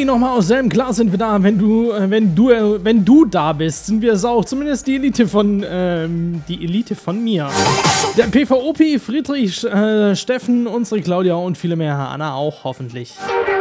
nochmal aus selben Glas sind wir da. Wenn du da bist, sind wir es auch. Zumindest die Elite von mir. Der PvOP, Friedrich, Steffen, unsere Claudia und viele mehr. Anna auch, hoffentlich.